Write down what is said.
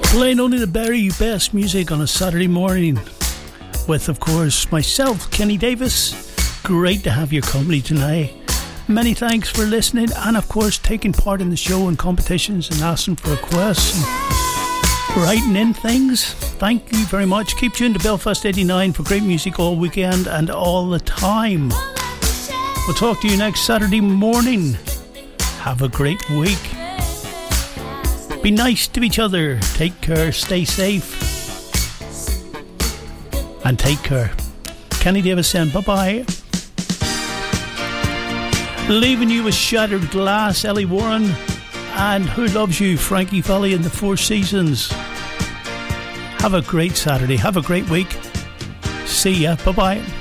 Playing only the very best music on a Saturday morning with, of course, myself, Kenny Davis. Great to have your company tonight. Many thanks for listening and, of course, taking part in the show and competitions and asking for requests and writing in things. Thank you very much. Keep tuned to Belfast 89 for great music all weekend and all the time. We'll talk to you next Saturday morning. Have a great week. Be nice to each other. Take care. Stay safe. And take care. Kenny Davis saying bye-bye. Leaving you with Shattered Glass, Ellie Warren. And Who Loves You, Frankie Valli and the Four Seasons. Have a great Saturday. Have a great week. See ya. Bye-bye.